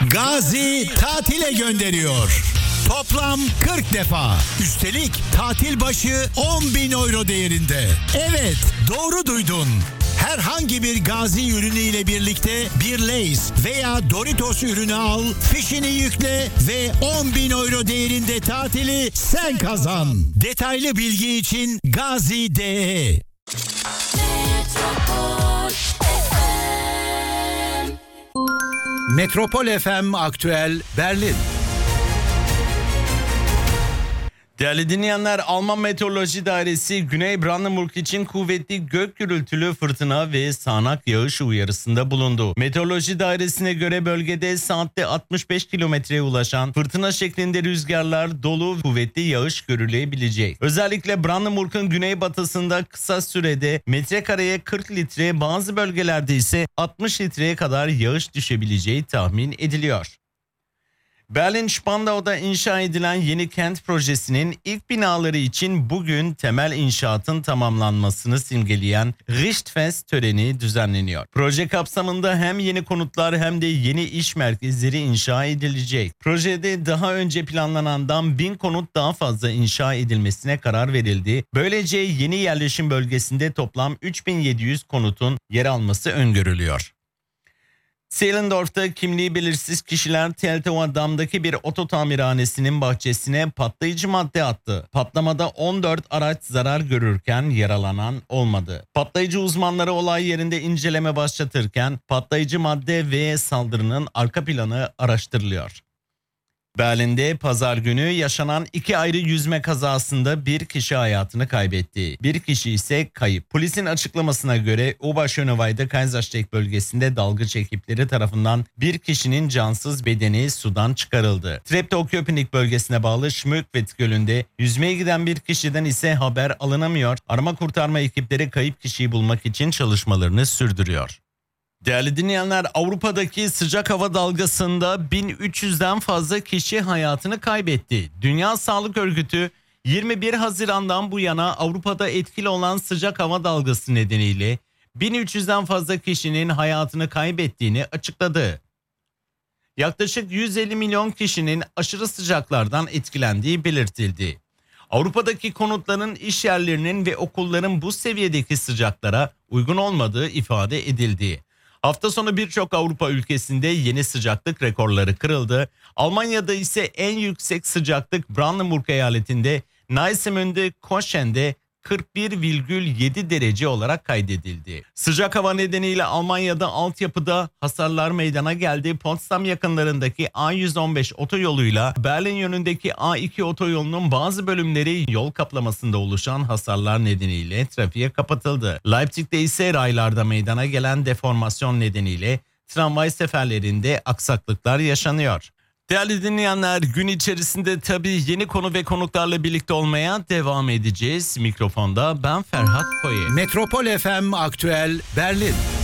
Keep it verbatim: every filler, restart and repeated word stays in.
Gazi tatile gönderiyor. Toplam kırk defa. Üstelik tatil başı on bin euro değerinde. Evet, doğru duydun. Herhangi bir Gazi ürünü ile birlikte bir Lay's veya Doritos ürünü al, fişini yükle ve on bin euro değerinde tatili sen kazan. Detaylı bilgi için Gazi nokta de. Metropol F M Aktüel Berlin. Değerli dinleyenler, Alman Meteoroloji Dairesi Güney Brandenburg için kuvvetli gök gürültülü fırtına ve sağanak yağış uyarısında bulundu. Meteoroloji Dairesi'ne göre bölgede saatte altmış beş kilometreye ulaşan fırtına şeklinde rüzgarlar, dolu kuvvetli yağış görülebilecek. Özellikle Brandenburg'un güneybatısında kısa sürede metrekareye kırk litre, bazı bölgelerde ise altmış litreye kadar yağış düşebileceği tahmin ediliyor. Berlin-Spandau'da inşa edilen yeni kent projesinin ilk binaları için bugün temel inşaatın tamamlanmasını simgeleyen Richtfest töreni düzenleniyor. Proje kapsamında hem yeni konutlar hem de yeni iş merkezleri inşa edilecek. Projede daha önce planlanandan bin konut daha fazla inşa edilmesine karar verildi. Böylece yeni yerleşim bölgesinde toplam üç bin yedi yüz konutun yer alması öngörülüyor. Zehlendorf'ta kimliği belirsiz kişiler Tel Dam'daki bir oto tamirhanesinin bahçesine patlayıcı madde attı. Patlamada on dört araç zarar görürken yaralanan olmadı. Patlayıcı uzmanları olay yerinde inceleme başlatırken patlayıcı madde ve saldırının arka planı araştırılıyor. Berlin'de pazar günü yaşanan iki ayrı yüzme kazasında bir kişi hayatını kaybetti. Bir kişi ise kayıp. Polisin açıklamasına göre Oberschöneweide Kaisersteig bölgesinde dalgıç ekipleri tarafından bir kişinin cansız bedeni sudan çıkarıldı. Treptow-Köpenick bölgesine bağlı Schmöckwitt Gölü'nde yüzmeye giden bir kişiden ise haber alınamıyor. Arama kurtarma ekipleri kayıp kişiyi bulmak için çalışmalarını sürdürüyor. Değerli dinleyenler, Avrupa'daki sıcak hava dalgasında bin üç yüzden fazla kişi hayatını kaybetti. Dünya Sağlık Örgütü yirmi bir Haziran'dan bu yana Avrupa'da etkili olan sıcak hava dalgası nedeniyle bin üç yüzden fazla kişinin hayatını kaybettiğini açıkladı. Yaklaşık yüz elli milyon kişinin aşırı sıcaklardan etkilendiği belirtildi. Avrupa'daki konutların, iş yerlerinin ve okulların bu seviyedeki sıcaklara uygun olmadığı ifade edildi. Hafta sonu birçok Avrupa ülkesinde yeni sıcaklık rekorları kırıldı. Almanya'da ise en yüksek sıcaklık Brandenburg eyaletinde Neissemunde Koschen'de kırk bir virgül yedi derece olarak kaydedildi. Sıcak hava nedeniyle Almanya'da altyapıda hasarlar meydana geldi. Potsdam yakınlarındaki A yüz on beş otoyoluyla Berlin yönündeki A iki otoyolunun bazı bölümleri yol kaplamasında oluşan hasarlar nedeniyle trafiğe kapatıldı. Leipzig'te ise raylarda meydana gelen deformasyon nedeniyle tramvay seferlerinde aksaklıklar yaşanıyor. Değerli dinleyenler, gün içerisinde tabii yeni konu ve konuklarla birlikte olmaya devam edeceğiz. Mikrofonda ben Ferhat Koyu. Metropol F M Aktüel Berlin.